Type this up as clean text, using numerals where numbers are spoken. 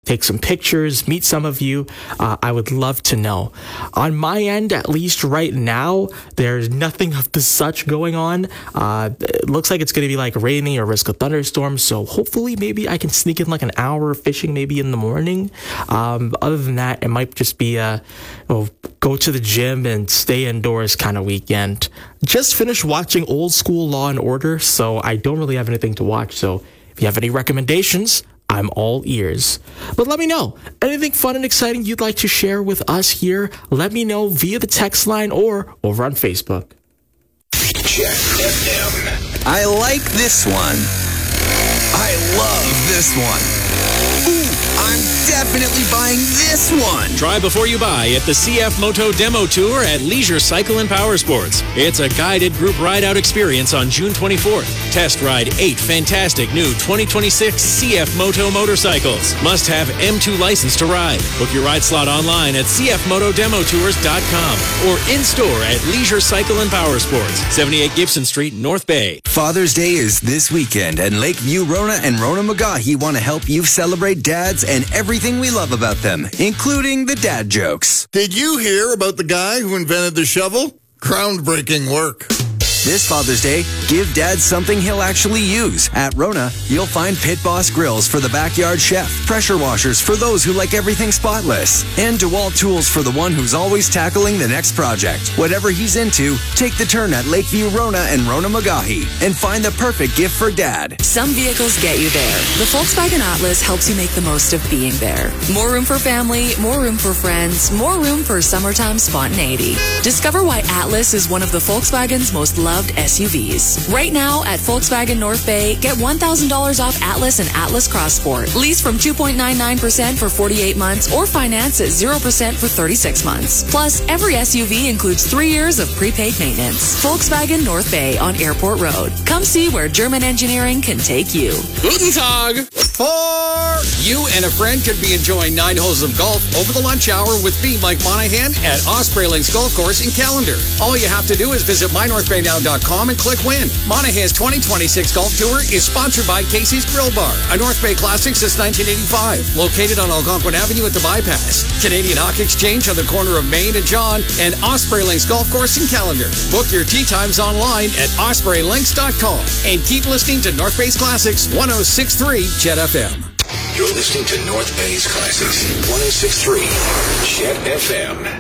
take some pictures, meet some of you. I would love to know. On my end, at least right now, there's nothing of the such going on. It looks like it's going to be like rainy or risk of thunderstorms. So hopefully maybe I can sneak in like an hour of fishing maybe in the morning. Other than that, it might just be go to the gym and stay indoors kind of weekend. Just finished watching old school Law and Order, so I don't really have anything to watch. So if you have any recommendations, I'm all ears. But let me know. Anything fun and exciting you'd like to share with us here, let me know via the text line or over on Facebook. Chat FM. I like this one. I love this one. Ooh, I'm definitely buying this one. Try before you buy at the CF Moto Demo Tour at Leisure Cycle and Power Sports. It's a guided group ride-out experience on June 24th. Test ride 8 fantastic new 2026 CF Moto motorcycles. Must have M2 license to ride. Book your ride slot online at cfmotodemotours.com or in-store at Leisure Cycle and Power Sports, 78 Gibson Street, North Bay. Father's Day is this weekend, and Lakeview Rona and Rona McGahee want to help you celebrate dads and everything we love about them, including the dad jokes. Did you hear about the guy who invented the shovel? Groundbreaking work. This Father's Day, give Dad something he'll actually use. At Rona, you'll find Pit Boss grills for the backyard chef, pressure washers for those who like everything spotless, and DeWalt tools for the one who's always tackling the next project. Whatever he's into, take the turn at Lakeview Rona and Rona McGahee and find the perfect gift for Dad. Some vehicles get you there. The Volkswagen Atlas helps you make the most of being there. More room for family, more room for friends, more room for summertime spontaneity. Discover why Atlas is one of the Volkswagen's most loved SUVs. Right now at Volkswagen North Bay, get $1,000 off Atlas and Atlas Cross Sport. Lease from 2.99% for 48 months or finance at 0% for 36 months. Plus, every SUV includes 3 years of prepaid maintenance. Volkswagen North Bay on Airport Road. Come see where German engineering can take you. Guten Tag! You and a friend could be enjoying 9 holes of golf over the lunch hour with me, Mike Monahan, at Osprey Links Golf Course in Callender. All you have to do is visit mynorthbaynow.com and click win. Monahan's 2026 Golf Tour is sponsored by Casey's Grill Bar, a North Bay classic since 1985, located on Algonquin Avenue at the Bypass. Canadian Hawk Exchange on the corner of Main and John, and Osprey Links Golf Course in Callender. Book your tee times online at ospreylinks.com and keep listening to North Bay's Classics 106.3 Jet FM. You're listening to North Bay's Classics 106.3 Jet FM.